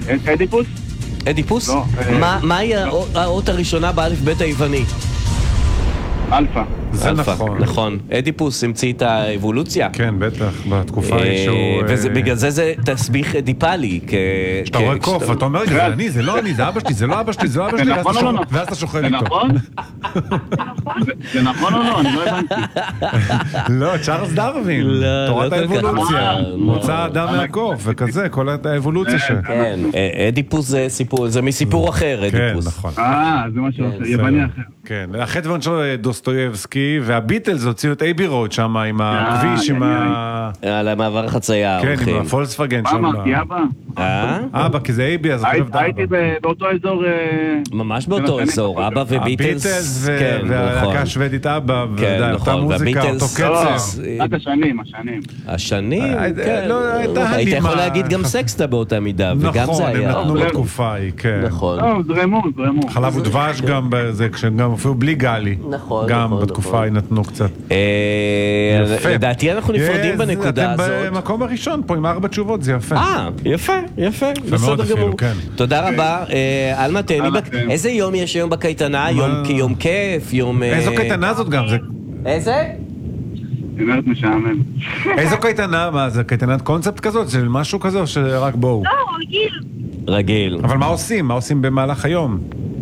אדיפוס? אדיפוס? לא, מהי האות הראשונה באלף בית היווני? אלפא. זה נכון. נכון. אדיפוס המציא את האבולוציה. כן, בטח, בתקופה היא שהוא... ובגלל זה תסביך אדיפלי. שאתה רואה קוף, ואתה אומר, זה לא אני, זה אבא שלי, זה לא אבא שלי, זה לא אבא שלי, ואז אתה שוחל איתו. זה נכון? זה נכון או לא? אני לא הבנתי. לא, צ'ארלס דרווין, תורת האבולוציה. מוצא האדם מהקוף, וכזה, כל האבולוציה ש... כן, אדיפוס זה מסיפור אחר, אדיפוס. כן, נכון. זה משהו אחר, יווני אחר. כן, החטא שלו דוסטויבסקי, והביטלס הוציאו את אייבי רוד שם עם הכביש, עם ה... על המעבר החצייה. כן, עם הפולקסווגן שם. מה אמרתי, אבא? אבא, כי זה אייבי, אז... הייתי באותו אזור... ממש באותו אזור, אבא וביטלס. הביטלס והלהקה השוודית אבא, אותה מוזיקה, אותו קצב. רק השנים. השנים, כן. לא, הייתה היית יכול להגיד גם סקסטה באותה מידה, וגם זה היה. נכון, הם נתנו בתקופה ההיא, כן. נכון. לא, זרמו. חלב ודבש גם בזה, כשהם גם אפילו בלי גלי. נכון. גם בתקופה ההיא נתנו קצת. לדעתי אנחנו נפרדים בנקודה הזאת. אתם במקום הראשון פה עם 4 תשובות, זה יפה. יפה, בסדר גמור. תודה רבה. אלמה, תהני, איזה יום יש היום בקייטנה? יום כיף, יום... איזו קייטנה זאת גם? איזה? אומרת משעמם. איזו קייטנה? מה, זה קייטנת קונספט כזאת? זה משהו כזה או שרק בואו? לא, רגיל. אבל מה עושים? מה עושים במהלך היום?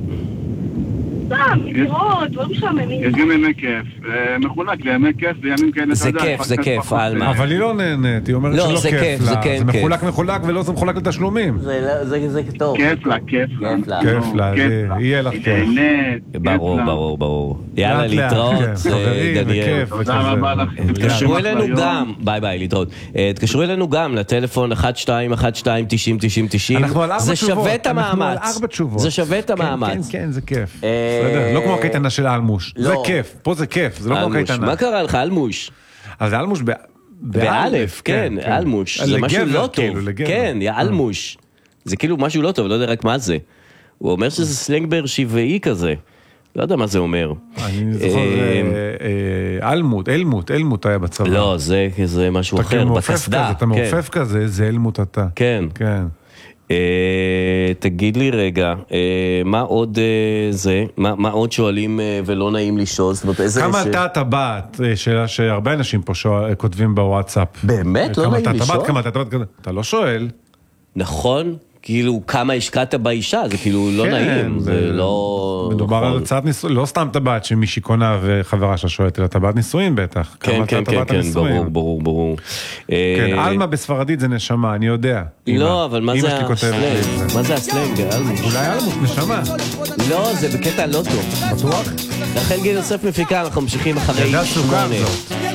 לראות, דברים משעממים. יש גם ימי כיף, מחולק לימי כיף וימים כאלה. זה כיף, אלמה. אבל היא לא נהנית, היא אומרת שלא כיף לה. זה מחולק ולא זה מחולק לתשלומים. זה טוב. כיף לה. כיף לה, יהיה לך כיף. ברור. יאללה, להתראות, דניאל. תודה רבה לכם. תתקשרו אלינו גם, ביי, להתראות. תתקשרו אלינו גם לטלפון 1212-90-90-90. אנחנו על 4 תשובות. זה שווה את המאמץ. זה שווה את המאמץ. כן, זה כיף. לא כמו הקייטנה של אלמוש. זה כיף, פה זה כיף, זה לא כמו קייטנה. מה קרה לך, אלמוש? אז זה אלמוש באלף, כן, אלמוש. זה משהו לא טוב. כן, אלמוש. זה כאילו משהו לא טוב, לא יודע רק מה זה. הוא אומר שזה סלנג באר שבעי כזה. לא יודע מה זה אומר. אני זוכר, אלמות היה בצבא. לא, זה משהו אחר, בקסדה. אתה מעופף כזה, זה אלמות אתה. כן. תגיד לי רגע, מה עוד זה? מה עוד שואלים ולא נעים לשאול? כמה אתה הטבעת? שאלה שהרבה אנשים פה כותבים בוואטסאפ. באמת? לא נעים לשאול? אתה לא שואל. נכון? כאילו כמה השקעת באישה, זה כאילו לא נעים, זה לא... מדובר על הצעת נישואין, לא סתם טבעת שמישהי קונה וחברה ששואלת, אלא טבעת נישואין בטח. כן, ברור. כן, אלמה בספרדית זה נשמה, אני יודע. לא, אבל מה זה הסלנג? מה זה הסלנג? אולי אלמוש נשמה. לא, זה בקטע לא טוב. בטוח? לכן גיל יוסף מפיקה, אנחנו ממשיכים אחרי 8.